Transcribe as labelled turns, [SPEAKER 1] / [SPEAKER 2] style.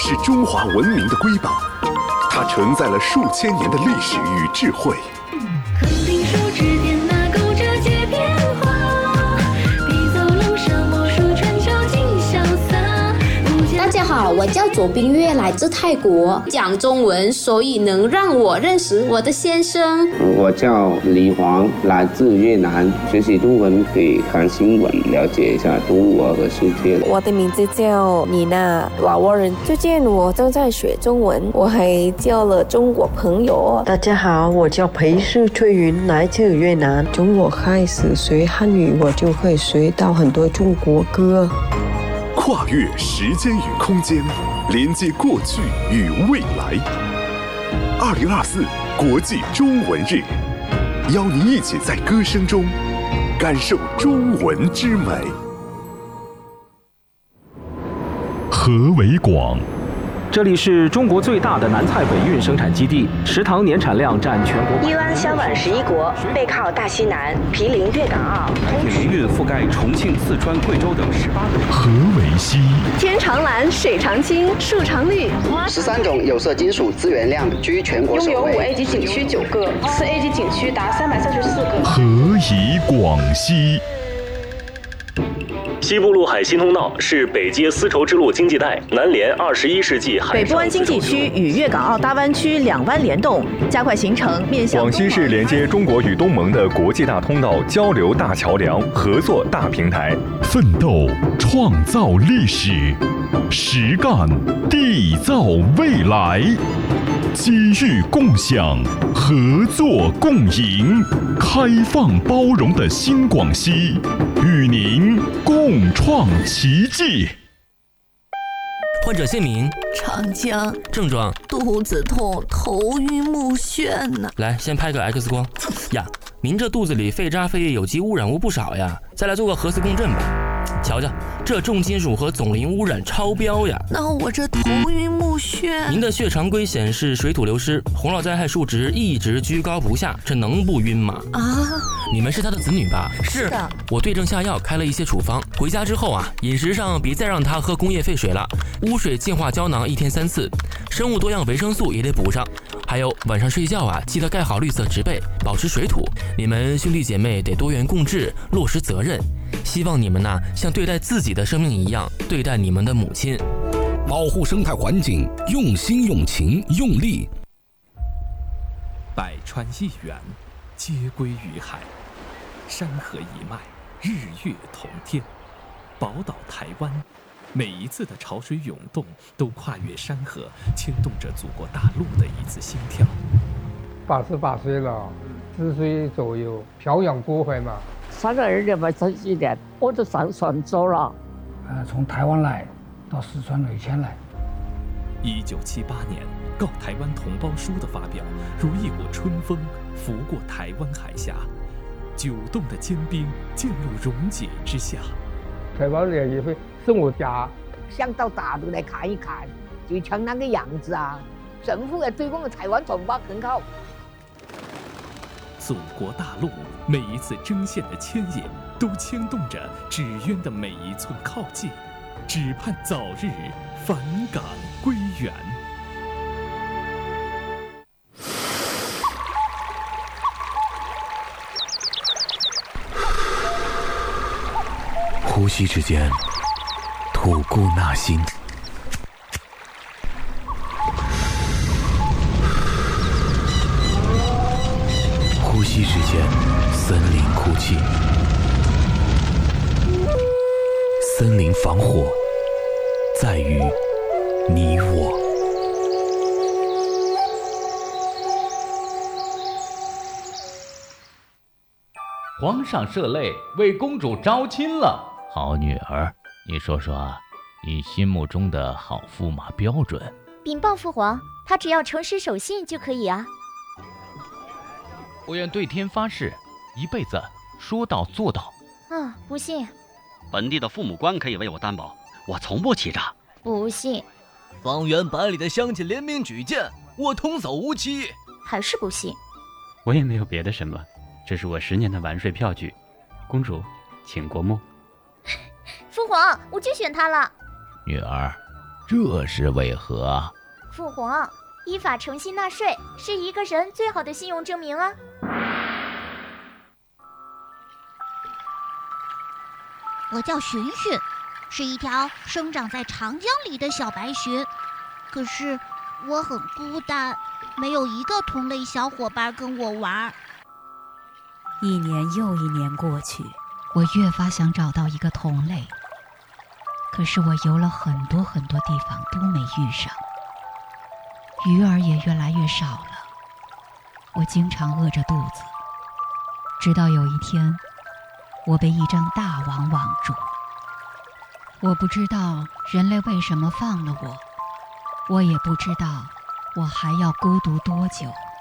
[SPEAKER 1] 是中华文明的瑰宝，它承载了数千年的历史与智慧。
[SPEAKER 2] 肯定树之巅那勾着街变化，笔走龙蛇魔术传销尽潇洒。
[SPEAKER 3] 大家好，我叫左冰月，来自泰国，讲中文，所以能让我认识我的先生。
[SPEAKER 4] 我叫李黄，来自越南，学习中文可以看新闻，了解一下中国和世界。
[SPEAKER 5] 我的名字叫妮娜，老挝人。最近我正在学中文，我还交了中国朋友。
[SPEAKER 6] 大家好，我叫裴世翠云，来自越南。从我开始学汉语，我就会学到很多中国歌。
[SPEAKER 1] 跨越时间与空间，连接过去与未来。2024国际中文日，邀您一起在歌声中感受中文之美。
[SPEAKER 7] 河为广，
[SPEAKER 8] 这里是中国最大的南菜北运生产基地，食糖年产量占全国。
[SPEAKER 9] 一湾销往11国，背靠大西南，毗邻粤港澳，
[SPEAKER 10] 铁路运覆盖重庆、四川、贵州等18个。
[SPEAKER 7] 河为西，
[SPEAKER 9] 天长蓝，水长青，树长绿。
[SPEAKER 11] 13种有色金属资源量居全国首位。
[SPEAKER 12] 拥有5A 级景区9个，4A 级景区达334个。
[SPEAKER 7] 河以广西。
[SPEAKER 13] 西部陆海新通道是北接丝绸之路经济带，南连21世纪海上。
[SPEAKER 14] 北部湾经济区与粤港澳大湾区两湾联动，加快形成面向。
[SPEAKER 15] 广西是连接中国与东盟的国际大通道、交流大桥梁、合作大平台。
[SPEAKER 7] 奋斗创造历史，实干缔造未来。机遇共享，合作共赢，开放包容的新广西，与您共创奇迹。
[SPEAKER 16] 患者姓名：
[SPEAKER 17] 长江。
[SPEAKER 16] 症状：
[SPEAKER 17] 肚子痛、头晕目眩呢。
[SPEAKER 16] 来，先拍个 X 光。呀，您这肚子里废渣废液有机污染物不少呀，再来做个核磁共振吧。瞧瞧，这重金属和总磷污染超标呀！
[SPEAKER 17] 那我这头晕目眩。
[SPEAKER 16] 您的血常规显示水土流失，洪涝灾害数值一直居高不下，这能不晕吗？
[SPEAKER 17] 啊！
[SPEAKER 16] 你们是他的子女吧？
[SPEAKER 17] 是的。
[SPEAKER 16] 我对症下药，开了一些处方。回家之后啊，饮食上别再让他喝工业废水了，污水净化胶囊1天3次，生物多样维生素也得补上。还有晚上睡觉啊，记得盖好绿色植被，保持水土。你们兄弟姐妹得多元共治，落实责任。希望你们呢，像对待自己的生命一样对待你们的母亲。
[SPEAKER 18] 保护生态环境，用心用情用力。
[SPEAKER 19] 百川一源，皆归于海；山河一脉，日月同天。宝岛台湾，每一次的潮水涌动，都跨越山河，牵动着祖国大陆的一次心跳。
[SPEAKER 20] 88岁了，4岁左右，漂洋过海嘛。
[SPEAKER 21] 32年吧，34年，我就上船走了。
[SPEAKER 22] 从台湾来到四川累迁来。
[SPEAKER 19] 1978年，告台湾同胞书的发表，如一股春风拂过台湾海峡，9栋的坚冰渐入溶解之下。
[SPEAKER 20] 台湾人也会送我家，
[SPEAKER 21] 想到大陆来看一看，就像那个样子啊。政府要对我们台湾同胞很好。
[SPEAKER 19] 祖国大陆每一次针线的牵引，都牵动着纸鸢的每一寸靠近，只盼早日返港归元。
[SPEAKER 23] 呼吸之间，吐故纳新。呼吸之间，森林哭泣。森林防火，在于你我。
[SPEAKER 24] 皇上设擂为公主招亲了。
[SPEAKER 25] 好女儿，你说说，你心目中的好驸马标准？
[SPEAKER 26] 禀报父皇，他只要诚实守信就可以啊。
[SPEAKER 25] 我愿对天发誓，一辈子说到做到。
[SPEAKER 26] 不信。
[SPEAKER 27] 本地的父母官可以为我担保，我从不欺诈。
[SPEAKER 26] 不信。
[SPEAKER 28] 方圆百里的乡亲联名举荐，我童叟无欺。
[SPEAKER 26] 还是不信。
[SPEAKER 29] 我也没有别的什么，这是我10年的完税票据。公主，请过目。
[SPEAKER 26] 父皇，我就选他了。
[SPEAKER 25] 女儿， 这是为何？
[SPEAKER 26] 父皇，依法诚信纳税是一个人最好的信用证明啊。
[SPEAKER 1] 我叫寻寻，是一条生长在长江里的小白鲟。可是我很孤单，没有一个同类小伙伴跟我玩。
[SPEAKER 2] 一年又一年过去，我越发想找到一个同类。可是我游了很多地方都没遇上，鱼儿也越来越少了。我经常饿着肚子，直到有一天，我被一张大网网住。我不知道人类为什么放了我，我也不知道我还要孤独多久。